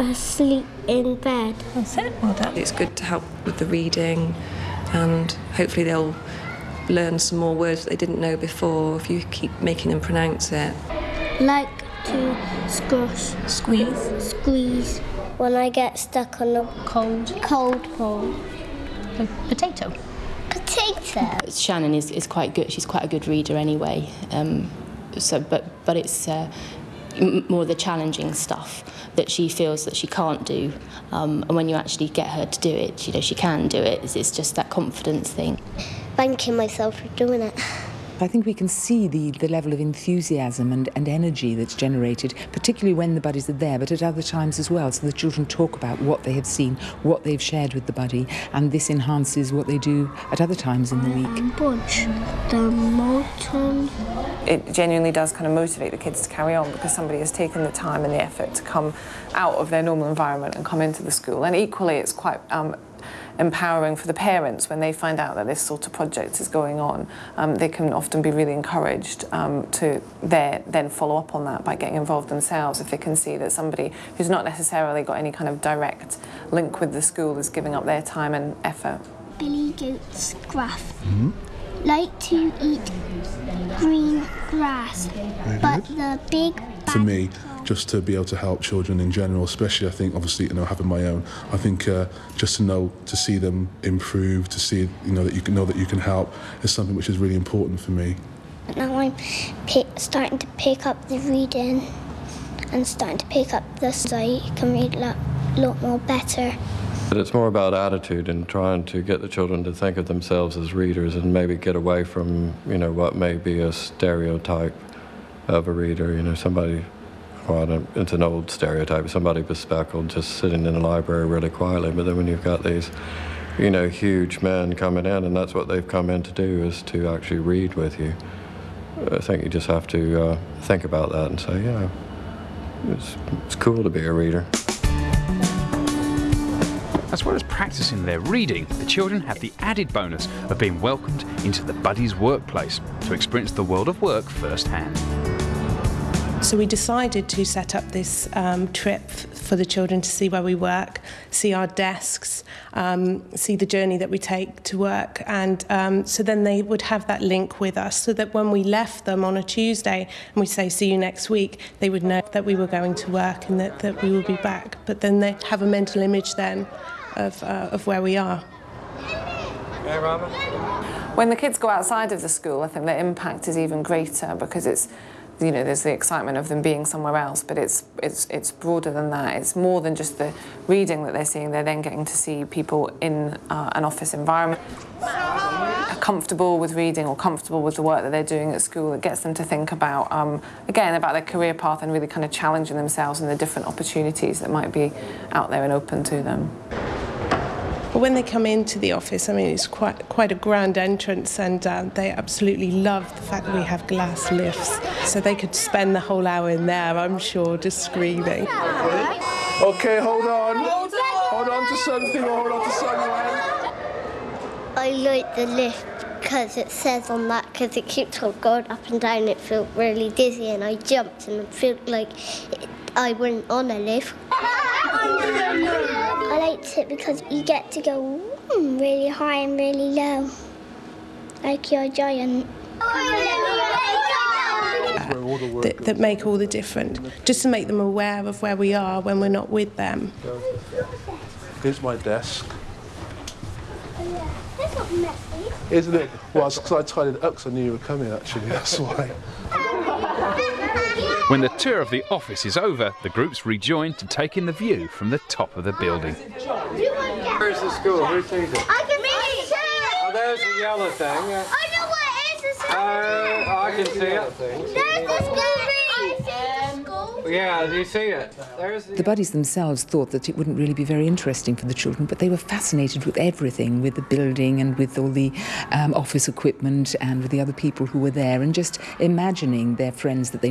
asleep in bed. That's it, well done. It's good to help with the reading, and hopefully they'll learn some more words that they didn't know before if you keep making them pronounce it. Like to squash. Squeeze. When I get stuck on a cold pole. Potato. Shannon is quite good. She's quite a good reader anyway. But it's more the challenging stuff that she feels that she can't do. And when you actually get her to do it, she can do it. It's just that confidence thing. Thanking myself for doing it. I think we can see the level of enthusiasm and energy that's generated, particularly when the buddies are there, but at other times as well. So the children talk about what they have seen, what they've shared with the buddy, and this enhances what they do at other times in the week. The molten. It genuinely does kind of motivate the kids to carry on because somebody has taken the time and the effort to come out of their normal environment and come into the school. And equally, it's quite empowering for the parents when they find out that this sort of project is going on. They can often be really encouraged to then follow up on that by getting involved themselves if they can see that somebody who's not necessarily got any kind of direct link with the school is giving up their time and effort. Billy Goat's Gruff. Like to eat green grass, but the big... For me, just to be able to help children in general, especially I think obviously having my own, I think just to see them improve, to see that you can help is something which is really important for me. Now I'm starting to pick up the reading and starting to pick up the so I can read a lot more better. But it's more about attitude and trying to get the children to think of themselves as readers and maybe get away from what may be a stereotype of a reader. Somebody. Well, it's an old stereotype, somebody bespectacled just sitting in a library really quietly, but then when you've got these, huge men coming in, and that's what they've come in to do, is to actually read with you. I think you just have to think about that and say, yeah, it's cool to be a reader. As well as practicing their reading, the children have the added bonus of being welcomed into the Buddies workplace to experience the world of work firsthand. So we decided to set up this trip for the children to see where we work, see our desks, see the journey that we take to work, and so then they would have that link with us, so that when we left them on a Tuesday and we say see you next week, they would know that we were going to work and that we would be back. But then they have a mental image then of where we are. Hey, Robert. When the kids go outside of the school, I think their impact is even greater because it's there's the excitement of them being somewhere else, but it's broader than that. It's more than just the reading that they're seeing. They're then getting to see people in an office environment, comfortable with reading or comfortable with the work that they're doing at school. It gets them to think about, again, about their career path and really kind of challenging themselves and the different opportunities that might be out there and open to them. But when they come into the office, I mean, it's quite a grand entrance, and they absolutely love the fact that we have glass lifts. So they could spend the whole hour in there, I'm sure, just screaming. Okay, hold on. Hold on to something, or hold on to someone. I like the lift because it says on that, because it keeps on going up and down, it felt really dizzy, and I jumped and it felt like I went on a lift. I liked it because you get to go really high and really low, like you're a giant. That make all the difference, just to make them aware of where we are when we're not with them. Here's my desk. It's not messy. Isn't it? Well, it's because I tidied it up because I knew you were coming, actually, that's why. When the tour of the office is over, the groups rejoin to take in the view from the top of the building. Where's the school? Who sees it? I can see it. Oh, there's the yellow thing. I know what it is. I can see it. There's the school. I see the school. Yeah, do you see it? There's The buddies themselves thought that it wouldn't really be very interesting for the children, but they were fascinated with everything, with the building and with all the office equipment and with the other people who were there, and just imagining their friends that they